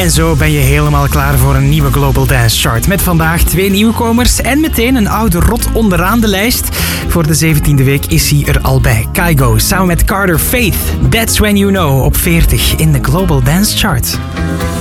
En zo ben je helemaal klaar voor een nieuwe Global Dance Chart. Met vandaag 2 nieuwkomers en meteen een oude rot onderaan de lijst. Voor de 17e week is hij er al bij. Kygo samen met Carter Faith. That's When You Know op 40 in de Global Dance Chart.